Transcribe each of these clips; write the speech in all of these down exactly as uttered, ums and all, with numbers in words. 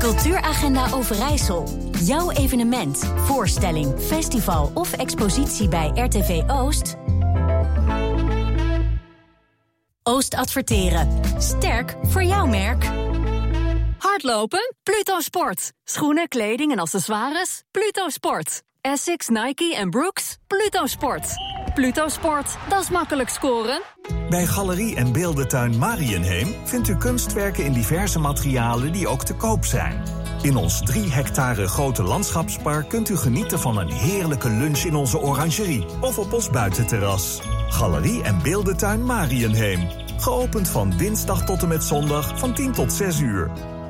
Cultuuragenda Overijssel. Jouw evenement, voorstelling, festival of expositie bij R T V Oost? Oost Adverteren. Sterk voor jouw merk. Hardlopen? Pluto Sport. Schoenen, kleding en accessoires? Pluto Sport. Essex, Nike en Brooks? Pluto Sport. Pluto Sport, dat is makkelijk scoren. Bij Galerie en Beeldentuin Marienheem vindt u kunstwerken in diverse materialen die ook te koop zijn. In ons drie hectare grote landschapspark kunt u genieten van een heerlijke lunch in onze orangerie of op ons buitenterras. Galerie en Beeldentuin Marienheem. Geopend van dinsdag tot en met zondag van tien tot zes uur.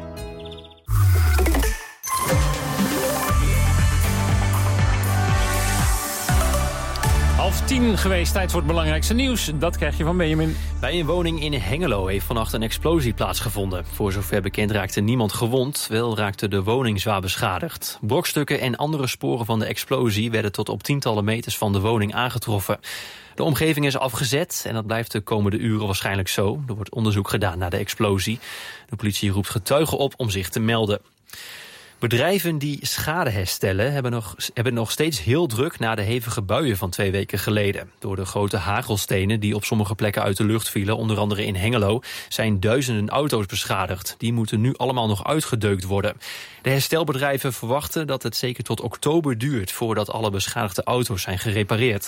Half tien geweest, tijd voor het belangrijkste nieuws. Dat krijg je van Benjamin. Bij een woning in Hengelo heeft vannacht een explosie plaatsgevonden. Voor zover bekend raakte niemand gewond, wel raakte de woning zwaar beschadigd. Brokstukken en andere sporen van de explosie werden tot op tientallen meters van de woning aangetroffen. De omgeving is afgezet en dat blijft de komende uren waarschijnlijk zo. Er wordt onderzoek gedaan naar de explosie. De politie roept getuigen op om zich te melden. Bedrijven die schade herstellen hebben nog, hebben nog steeds heel druk na de hevige buien van twee weken geleden. Door de grote hagelstenen die op sommige plekken uit de lucht vielen, onder andere in Hengelo, zijn duizenden auto's beschadigd. Die moeten nu allemaal nog uitgedeukt worden. De herstelbedrijven verwachten dat het zeker tot oktober duurt voordat alle beschadigde auto's zijn gerepareerd.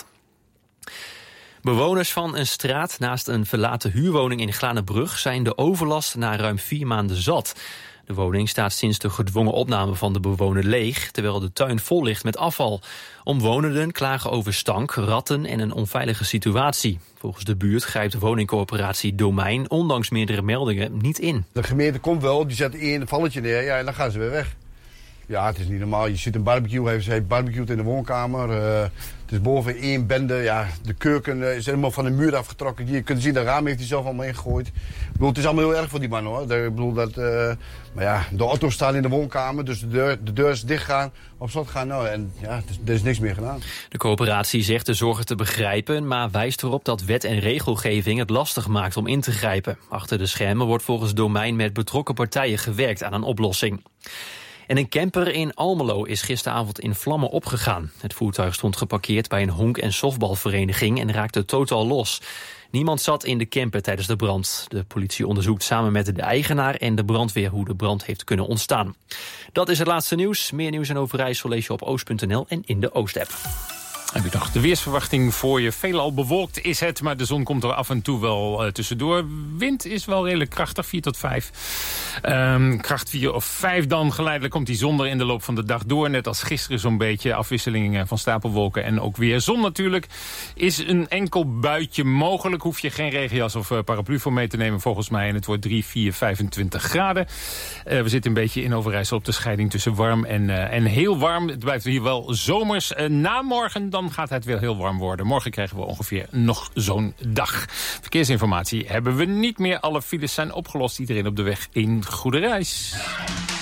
Bewoners van een straat naast een verlaten huurwoning in Glanenbrug zijn de overlast na ruim vier maanden zat. De woning staat sinds de gedwongen opname van de bewoner leeg, terwijl de tuin vol ligt met afval. Omwonenden klagen over stank, ratten en een onveilige situatie. Volgens de buurt grijpt de woningcorporatie Domein, ondanks meerdere meldingen, niet in. De gemeente komt wel, die zet één valletje neer, ja, en dan gaan ze weer weg. Ja, het is niet normaal. Je ziet een barbecue, heeft, ze heeft barbecued in de woonkamer. Uh, het is boven één bende. Ja, de keuken uh, is helemaal van de muur afgetrokken. Je kunt zien, de raam heeft hij zelf allemaal ingegooid. Ik bedoel, het is allemaal heel erg voor die man, hoor. Ik bedoel, dat, uh, maar ja, de auto's staan in de woonkamer, dus de deur, de deur is dicht gaan, op slot gaan. Nou, en ja, er is niks meer gedaan. De coöperatie zegt de zorgen te begrijpen, maar wijst erop dat wet en regelgeving het lastig maakt om in te grijpen. Achter de schermen wordt volgens Domein met betrokken partijen gewerkt aan een oplossing. En een camper in Almelo is gisteravond in vlammen opgegaan. Het voertuig stond geparkeerd bij een honk- en softbalvereniging en raakte totaal los. Niemand zat in de camper tijdens de brand. De politie onderzoekt samen met de eigenaar en de brandweer hoe de brand heeft kunnen ontstaan. Dat is het laatste nieuws. Meer nieuws en Overijssel lees je op oost punt n l en in de Oost-app. Heb je nog de weersverwachting voor je? Veelal bewolkt is het, maar de zon komt er af en toe wel uh, tussendoor. Wind is wel redelijk krachtig, vier tot vijf. Um, kracht vier of vijf dan. Geleidelijk komt die zon er in de loop van de dag door. Net als gisteren zo'n beetje afwisselingen van stapelwolken en ook weer zon natuurlijk. Is een enkel buitje mogelijk. Hoef je geen regenjas of uh, paraplu voor mee te nemen volgens mij. En het wordt drie, vier, vijfentwintig graden. Uh, we zitten een beetje in Overijssel op de scheiding tussen warm en, uh, en heel warm. Het blijft hier wel zomers. Uh, na morgen dan gaat het weer heel warm worden. Morgen krijgen we ongeveer nog zo'n dag. Verkeersinformatie hebben we niet meer. Alle files zijn opgelost. Iedereen op de weg in goede reis.